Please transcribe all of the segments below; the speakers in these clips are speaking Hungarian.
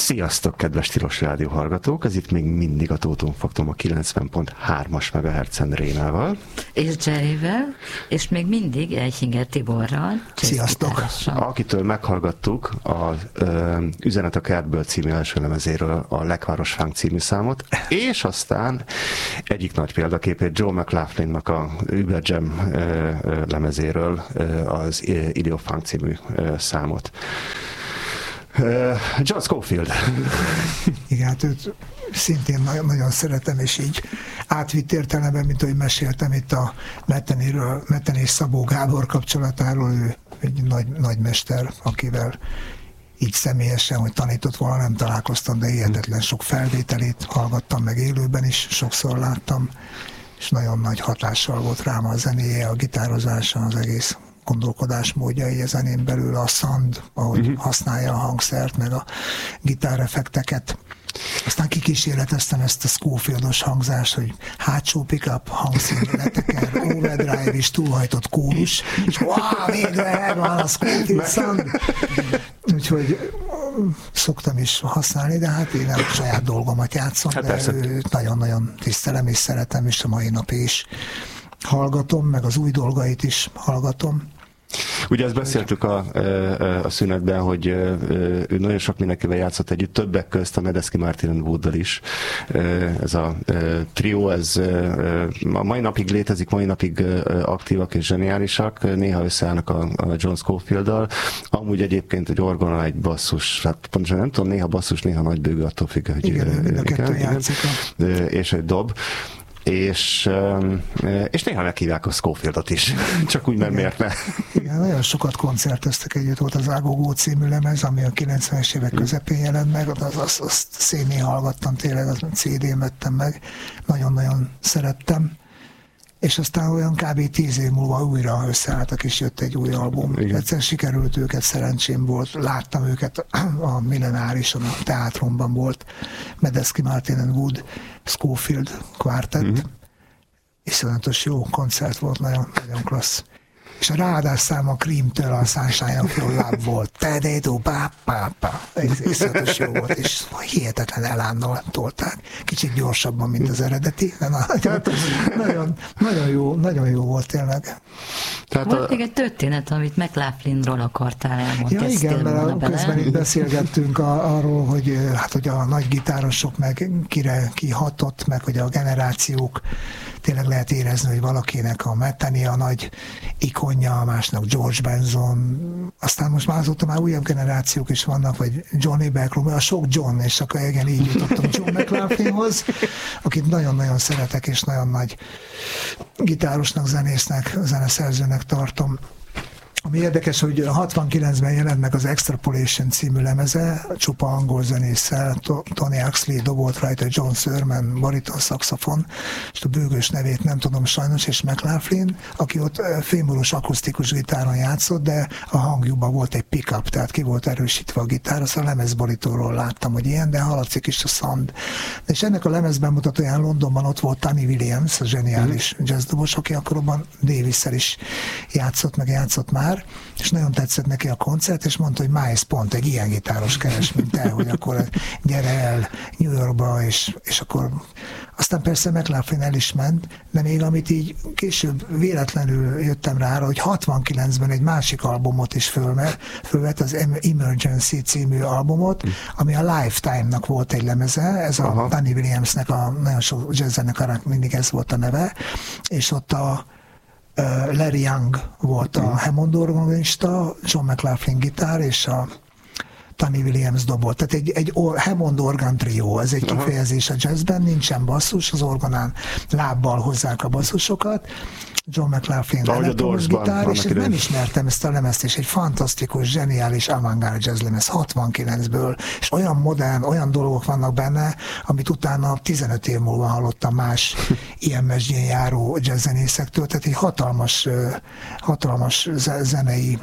Sziasztok, kedves Tilos Rádió hallgatók! Ez itt még mindig a Tóton Faktum a 90.3-as MHz-en Rénával. És Jerryvel, és még mindig Eichinger Tiborral. Sziasztok! Akitől meghallgattuk az Üzenet a kertből című első lemezéről a Lekváros Funk című számot, és aztán egyik nagy példaképét Joe McLaughlin-nak a Uber Jam lemezéről az Idiot Funk című számot. John Scofield. Igen, hát őt szintén nagyon szeretem, és így átvitt értelemben, mint ahogy meséltem itt a Metteni és Szabó Gábor kapcsolatáról, ő egy nagy mester, akivel így személyesen, hogy tanított volna, nem találkoztam, de hihetetlen sok felvételét hallgattam meg élőben is, sokszor láttam, és nagyon nagy hatással volt rám a zenéje, a gitározása, az egész gondolkodásmódjai a zenén belül, a sound, ahogy használja a hangszert, meg a gitáreffekteket. Aztán kikísérleteztem ezt a Scofieldos hangzást, hogy hátsó pickup, hangszín leteker, overdrive és túlhajtott kórus, és végre megvan a Scofield sound. Úgyhogy szoktam is használni, de hát én nem saját dolgomat játszom, de őt nagyon-nagyon tisztelem és szeretem, és a mai nap is hallgatom, meg az új dolgait is hallgatom. Ugye ezt beszéltük a szünetben, hogy ő nagyon sok mindenkivel játszott együtt, többek közt a Medeski Martin Wooddal is. Ez a trió, ez a mai napig létezik, mai napig aktívak és zseniálisak, néha összeállnak a John Scofielddal. Amúgy egyébként egy orgona, egy basszus, hát pontosan nem tudom, néha basszus, néha nagybőgő, attól függ, hogy igen, mind a kettő játszik. És egy dob. És néha meghívják a Scofieldot is, csak úgy nem miért ne. Igen, nagyon sokat koncerteztek együtt, volt az Agogó című lemez, ami a 90-es évek közepén jelent meg, azt szénén hallgattam tényleg, a CD-n vettem meg, nagyon-nagyon szerettem. És aztán olyan kb. 10 év múlva újra összeálltak, és jött egy új album. Egyszer sikerült őket, szerencsém volt, láttam őket a Millenárison, a teátrumban volt Medeski Martin and Wood, Scofield Quartet. Iszonyatos jó koncert volt, nagyon, nagyon klassz. És a ráadás szám a Cream-től a Sunshine of Your Love volt. Tedédó, pá. Iszonyatos jó volt, és hihetetlen elánnal tolták. Kicsit gyorsabban, mint az eredeti, de nagyon jó volt tényleg. Volt még egy történet, amit McLaughlinról akartál elmondani. Ja, igen, mert közben itt beszélgettünk arról, hogy a nagy gitárosok meg kire kihatott, meg hogy a generációk tényleg lehet érezni, hogy valakinek a Metheny a nagy ikonja, másnak George Benson, aztán most már azóta már újabb generációk is vannak, vagy Johnny Backroom, a sok John, és akkor igen, így jutottam John McLaughlinhoz, akit nagyon-nagyon szeretek, és nagyon nagy gitárosnak, zenésznek, zeneszerzőnek tartom. Ami érdekes, hogy 69-ben jelent meg az Extrapolation című lemeze, csupa angol zenésszel, Tony Huxley dobolt rajta, John Surman, bariton szaxofon, és a bőgős nevét nem tudom sajnos, és McLaughlin, aki ott fémboros akusztikus gitáron játszott, de a hangjukban volt egy pickup, tehát ki volt erősítve a gitár, azt a lemezborítóról láttam, hogy ilyen, de hallatszik is a sound. És ennek a lemezben mutatóján Londonban ott volt Tony Williams, a zseniális jazzdobos, aki akkoriban Davisszel is játszott már, és nagyon tetszett neki a koncert, és mondta, hogy Miles pont egy ilyen gitáros keres, mint te, hogy akkor gyere el New Yorkba, és akkor aztán persze McLaughlin el is ment, de még amit így később véletlenül jöttem rá, hogy 69-ben egy másik albumot is fölvett, az Emergency című albumot, ami a Lifetime-nak volt egy lemeze, ez a Tony Williamsnek a nagyon sok jazzzenekarnak mindig ez volt a neve, és ott a Larry Young volt a Hammond organista, John McLaughlin gitár, és a Tony Williams dobolt. Tehát egy Hammond organ trió, ez egy kifejezés a jazzben, nincsen basszus, az orgonán lábbal hozzák a basszusokat, John McLaughlin elektromos gitár, és nem ismertem ezt a lemezt, és egy fantasztikus, zseniális avantgárd jazz lemez 69-ből, és olyan modern, olyan dolgok vannak benne, amit utána 15 év múlva hallottam más ilyen mesdjén járó jazzzenészektől, tehát egy hatalmas zenei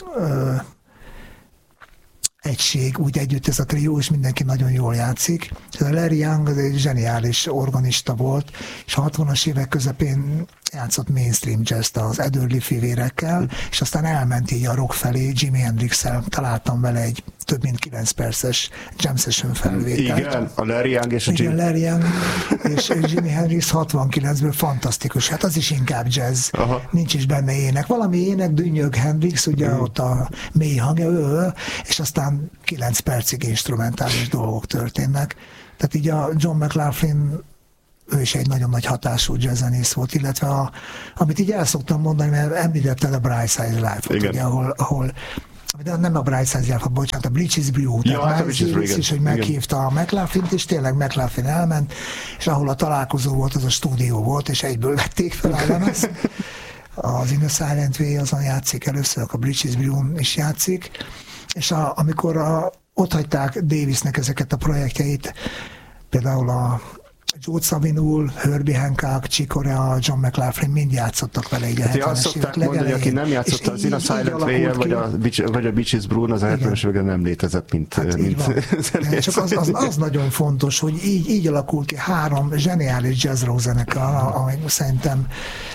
egység, úgy együtt ez a trió, és mindenki nagyon jól játszik. Ez a Larry Young az egy zseniális organista volt, és 60-as évek közepén játszott mainstream jazzt az Adderley fivérekkel, és aztán elment így a rock felé, Jimi Hendrix-el találtam vele egy több mint 9 perces jam session felvételt. Igen, a Larry Young és a Larry Young és Jimi Hendrix 69-ből fantasztikus. Hát az is inkább jazz. Aha. Nincs is benne ének. Valami ének, dünnyög Hendrix, ugye ott a mély hangja, és aztán 9 percig instrumentális dolgok történnek. Tehát így a John McLaughlin, ő is egy nagyon nagy hatású jazzzenész volt, illetve amit így el szoktam mondani, mert említetted a Brightside Live-ot, ugye, ahol de nem a Brightside Live, bocsánat, a Bridges Brew, tehát Miles is, hogy meghívta a McLaughlint, és tényleg McLaughlin elment, és ahol a találkozó volt, az a stúdió volt, és egyből vették fel a lemezt. Az In a Silent Way azon játszik először, a Bridges Brew-n is játszik, és amikor ott hagyták Davisnek ezeket a projektjeit, például a Joe Zawinul, Herbie Hancock, Chick Corea, John McLaughlin mind játszottak vele így a 70-es évek azt szokták mondani, aki nem játszott az In a Silent Way-en, vagy a Beaches Brew-n, az a 70-es években nem létezett, mint zenész. Csak az nagyon fontos, hogy így alakul ki 3 zseniális jazz rock zenekar, amik szerintem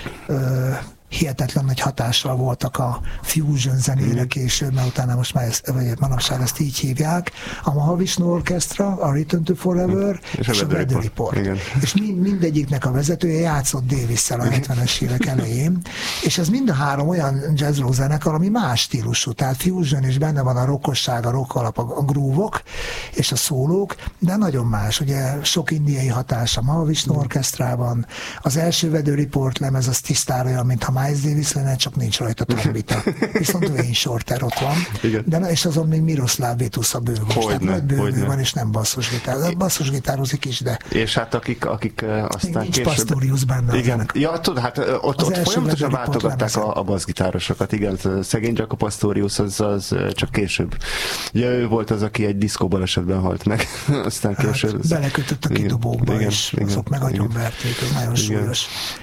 hihetetlen nagy hatással voltak a fusion zenére később, mert utána most már manapság ezt így hívják. A Mahavishnu Orchestra, a Return to Forever és a Weather Report. És mindegyiknek a vezetője játszott Davisszel a 70-es évek elején, és ez mind a 3 olyan jazz rock zenekar, ami más stílusú, tehát fusion, és benne van a rockosság, a rock alap, a groove-ok és a szólók, de nagyon más. Ugye sok indiai hatás a Mahavishnu Orchestrában, az első Weather Report lemez az tisztára olyan, mintha Miles Davis lenne, csak nincs rajta trombita. Viszont Wayne Shorter ott van. De, és azon még Miroslav Vetusa bővös. Tehát nagy bővő van, és nem basszusgitár. Basszusgitározik is, de... És hát akik aztán nincs Pastorius benne. Igen. Ja, tudod, hát ott folyamatosan váltogatták a basszgitárosokat. Igen, szegény Jaco Pastorius az csak később. Ja, ő volt az, aki egy diszkóbalesetben halt meg. Aztán később... Belekötött a kidobókba, és azok meg agyonverték. Ez nagyon súlyos.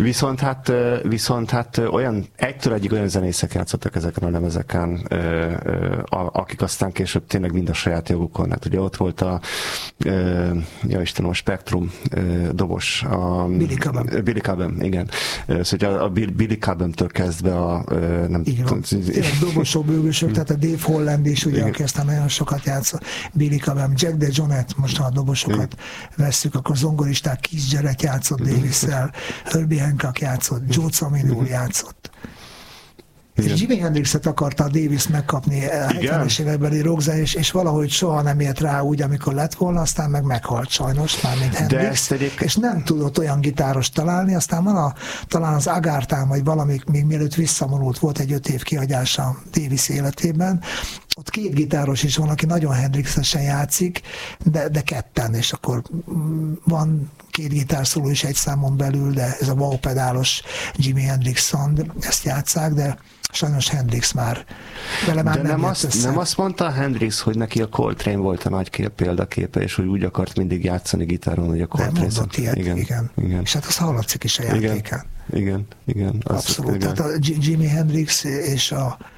Viszont hát egytől egyig olyan zenészek játszottak ezeken a lemezeken, akik aztán később tényleg mind a saját jogukon. Hát ugye ott volt a Spektrum dobos. Billy Cobham, igen. Szóval a Billy Cobhamtől kezdve nem tudom. Dobosok, bőgősök, tehát a Dave Holland is, ugye, aki aztán nagyon sokat játszott. Billy Cobham, Jack DeJohnette, most ha a dobosokat vesszük, akkor zongoristák Keith Jarrett játszott Davisszel, Herbie Hancock játszott, Joe Zawinul játszott. És Jimi Hendrixet akarta a Davis megkapni a 70-es évekbeli rockzenés, és valahogy soha nem ért rá úgy, amikor lett volna, aztán meg meghalt sajnos, már mint Hendrix, és nem tudott olyan gitáros találni, aztán van talán az Agártán, vagy valami, még mielőtt visszavonult, volt egy 5 év kihagyása Davis életében, ott 2 gitáros is van, aki nagyon Hendrixesen játszik, de ketten, és akkor van 2 gitárszóló is egy számon belül, de ez a wow pedálos Jimi Hendrix sound, ezt játsszák, de sajnos Hendrix már vele már nem azt mondta Hendrix, hogy neki a Coltrane volt a nagy példaképe, és hogy úgy akart mindig játszani gitáron, hogy a Coltrane. Nem mondott ilyet, igen. És hát az hallatszik is a játékán. Igen. Abszolút. Tehát a Jimi Hendrix és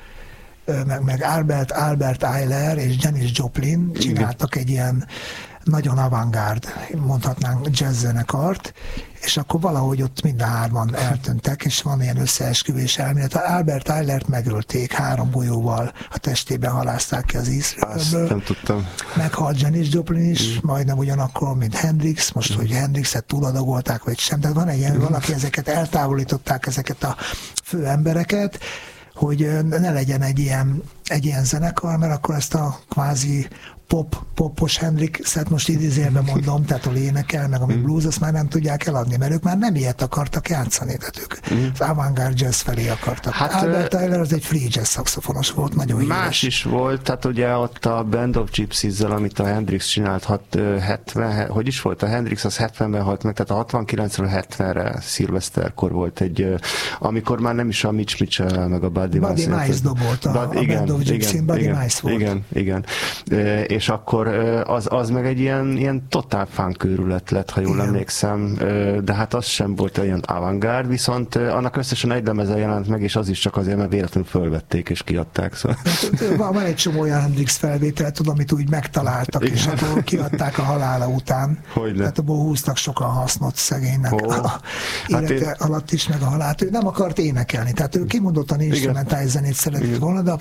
meg Albert Ayler és Janis Joplin csináltak egy ilyen nagyon avantgárd, mondhatnánk jazz zenekart, és akkor valahogy ott mind a 3-an eltűntek, és van ilyen összeesküvés elmélet. Albert Aylert megölték 3 golyóval, a testében halázták ki az Israelből. Nem tudtam. Meghalt Janis Joplin is, majdnem ugyanakkor, mint Hendrix, most, hogy Hendrixet túladagolták, vagy sem, de van egy ilyen, valaki ezeket eltávolították, ezeket a fő embereket, hogy ne legyen egy ilyen zenekar, mert akkor ezt a kvázi popos Hendrixet most idézőjelben mondom, tehát ahol énekel, meg ami blues, azt már nem tudják eladni, mert ők már nem ilyet akartak játszani, tehát ők az avantgárd jazz felé akartak. Hát, Albert Ayler az egy free jazz szaxofonos volt, nagyon híres. Más is volt, tehát ugye ott a Band of Gypsies-zel, amit a Hendrix csinált, 70, hogy is volt? A Hendrix az 70-ben halt meg, tehát a 69-ről 70-re szilveszterkor volt egy, amikor már nem is a Mitch Mitchell, meg a Buddy Mice dobolt a Band of Gypsy-n, Buddy Mice volt. Igen. És akkor az meg egy ilyen totál funk őrület lett, ha jól emlékszem, de hát az sem volt olyan avantgárd, viszont annak összesen egy lemeze jelent meg, és az is csak azért, mert véletlenül fölvették és kiadták. Szóval. Van egy csomó olyan Hendrix felvétel, tudom, amit úgy megtaláltak, és akkor kiadták a halála után. Hogyne. Tehát abból húztak sokan hasznot szegénynek élete alatt is, meg a halálát. Ő nem akart énekelni, tehát ő kimondottan instrumentális zenét szeretett volna, de a producerek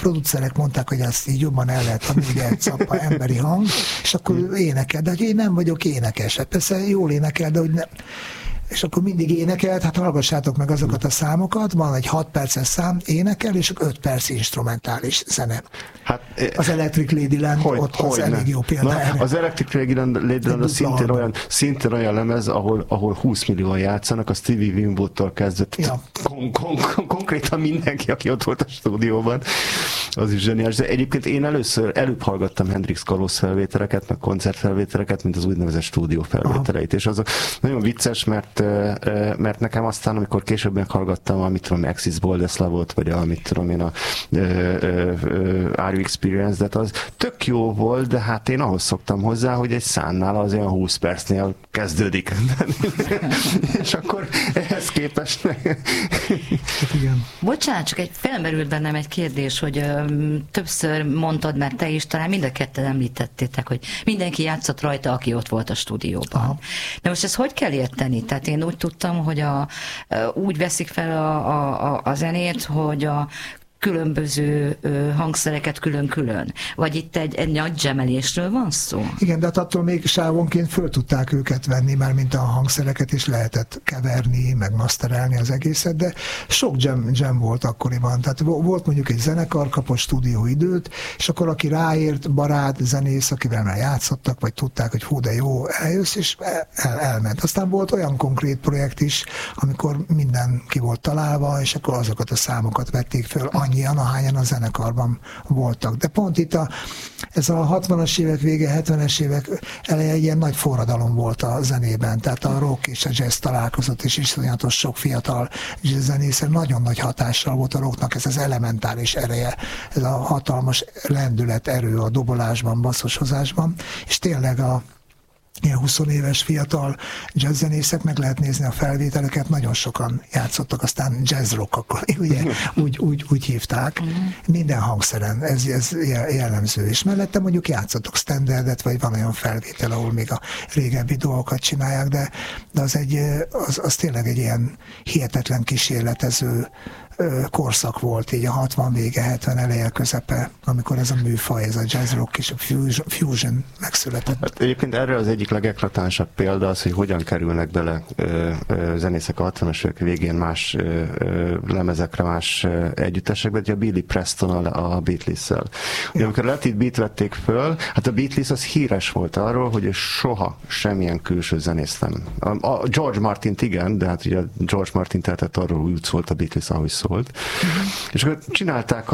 emberek mondták, hogy ezt így jobban el lehet tanulni, ugye egy szappa emberi hang, és akkor énekel, de hogy én nem vagyok énekes. Hát persze jól énekel, de hogy nem. És akkor mindig énekelt, hát hallgassátok meg azokat a számokat, van egy 6 perces szám, énekel, és 5 perc instrumentális zene. Hát, az Electric Ladyland ott az elég jó példa. Az Electric Ladyland az szintén olyan lemez, ahol 20 millióan játszanak, a Stevie Winwood-tól kezdett. Ja. Konkrétan mindenki, aki ott volt a stúdióban, az is zseniális. De egyébként én előbb hallgattam Hendrix Kalóz felvételeket, meg koncertfelvételeket, mint az úgynevezett stúdió felvételeit. És azok nagyon vicces, mert nekem aztán, amikor később meghallgattam a, mit tudom, Axis Boldeslavot, vagy a, mit tudom én, a Are You Experienced, de az tök jó volt, de hát én ahhoz szoktam hozzá, hogy egy számnál az olyan 20 percnél kezdődik. És akkor ehhez képest... Igen. Bocsánat, csak felmerült bennem egy kérdés, hogy többször mondtad, mert te is, talán mind a ketten említettétek, hogy mindenki játszott rajta, aki ott volt a stúdióban. Aha. De most ezt hogy kell érteni? Tehát én úgy tudtam, hogy úgy veszik fel a zenét, hogy a különböző hangszereket külön-külön. Vagy itt egy nagy dzsemelésről van szó? Igen, de hát attól még sávonként föl tudták őket venni, már mint a hangszereket is lehetett keverni, meg masterelni az egészet, de sok jam volt akkoriban. Tehát volt mondjuk egy zenekar, kapott stúdióidőt, és akkor aki ráért, barát, zenész, akivel már játszottak, vagy tudták, hogy hú, de jó, eljössz, és elment. Aztán volt olyan konkrét projekt is, amikor minden ki volt találva, és akkor azokat a számokat vették föl, annyian, ahányan a zenekarban voltak. De pont itt ez a 60-as évek vége, 70-es évek eleje egy ilyen nagy forradalom volt a zenében, tehát a rock és a jazz találkozott, és iszonyatos sok fiatal jazzzenész, nagyon nagy hatással volt a rocknak ez az elementáris ereje, ez a hatalmas lendület, erő a dobolásban, basszusozásban, és tényleg ilyen 20 éves fiatal jazzzenészek, meg lehet nézni a felvételeket, nagyon sokan játszottak, aztán jazz rock, akkor ugye úgy hívták. Minden hangszeren, ez jellemző. És mellette mondjuk játszottak standardet, vagy van olyan felvétel, ahol még a régebbi dolgokat csinálják, de az tényleg egy ilyen hihetetlen kísérletező korszak volt, így a 60 vége, 70 eleje, közepe, amikor ez a műfaj, ez a jazz rock és a fusion megszületett. Hát egyébként erre az egyik legeklatánsabb példa az, hogy hogyan kerülnek bele zenészek a 60-as évek végén más lemezekre, más együttesekbe, ugye a Billy Preston a Beatles-szel. Ja. Amikor a Let It Beat vették föl, hát a Beatles az híres volt arról, hogy soha semmilyen külső zenész nem. A George Martint igen, de hát ugye George Martin tehetett arról, úgy szólt a Beatles, ahogy szólt. És akkor csinálták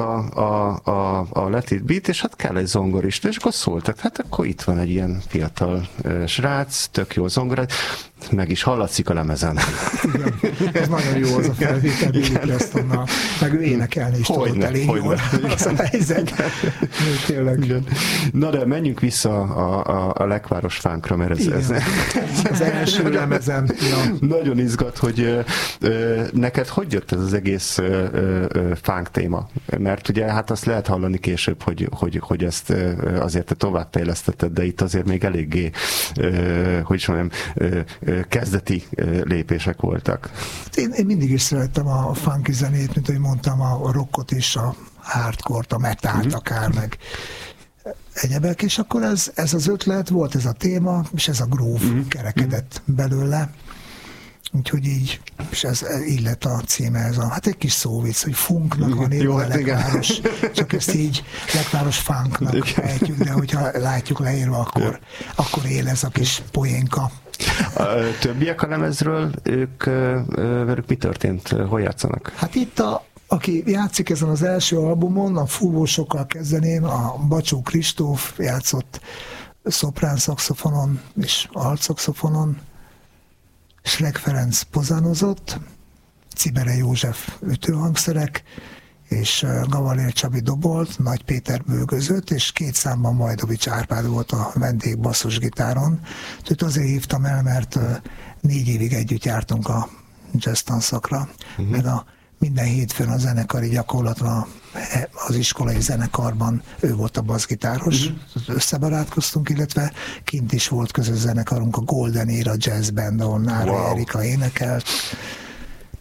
a Let It Beat, és hát kell egy zongorista, és akkor szóltak, hát akkor itt van egy ilyen fiatal srác, tök jó zongorát, meg is hallatszik a lemezen. Igen, ez nagyon jó az a felvétel, Billy Prestonnal, meg ő énekelni is tudott elég jól. Az a helyzet. Tényleg. Na de menjünk vissza a Lekváros fánkra, mert ez az első lemezem. Ja. Nagyon izgat, hogy neked hogy jött ez az egész fánk téma? Mert ugye hát azt lehet hallani később, hogy ezt azért te továbbfejlesztetted, de itt azért még eléggé, hogy is mondjam, kezdeti lépések voltak. Én mindig is szerettem a funky zenét, mint ahogy mondtam, a rockot is, a hardcore-t, a metált akár, meg egyebek, és akkor ez az ötlet, volt ez a téma, és ez a groove kerekedett belőle. Úgyhogy így, és így lett a címe, hát egy kis szóvic, hogy funknak van írva a Lekváros, csak ezt így Lekváros funknak ejtjük, de hogyha látjuk leírva, akkor él ez a kis poénka. A többiek a lemezről, velük mi történt? Hol játszanak? Hát itt aki játszik ezen az első albumon, a fúvósokkal kezdeném, a Bacsó Kristóf játszott szoprán szaxofonon és altszaxofonon, Schreck Ferenc pozánozott, Cibere József ütőhangszerek, és Gavalér Csabi dobolt, Nagy Péter bőgözött, és 2 számban Majdovics Árpád volt a vendég basszusgitáron. Őt azért hívtam el, mert 4 évig együtt jártunk a jazz tanszakra, meg minden hétfőn a zenekari gyakorlatban, az iskolai zenekarban ő volt a basszgitáros, összebarátkoztunk, illetve kint is volt közös zenekarunk, a Golden Era Jazz Band, ahol Nára Erika énekelt.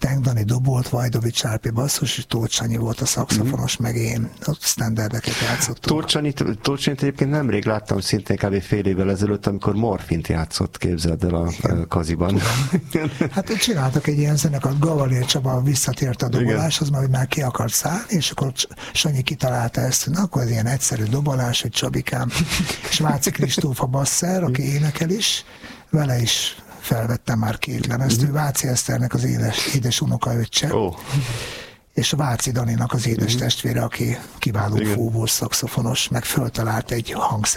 Tenk Dani dobolt, Vajdovics Árpi basszus, és Tóth Sanyi volt a szaxofonos, meg én a standardeket játszottunk. Tóth Sanyit egyébként nemrég láttam, szintén kb. Fél évvel ezelőtt, amikor Morfint játszott, képzeld el a Kaziban. Hát ők csináltak egy ilyen zenekart, Gavalér Csaba visszatért a doboláshoz, mert már ki akart szállni, és akkor Sanyi kitalálta ezt, hogy na, akkor ez ilyen egyszerű dobolás, hogy Csabikám, és Váci Kristóf a basszer, aki énekel is, vele is felvettem már 2 lemezt, ő Váci Eszternek az édes unokaöccse, és Váci Daninak az édes testvére, aki kiváló fúvós szaxofonos, meg föltalált egy hangszer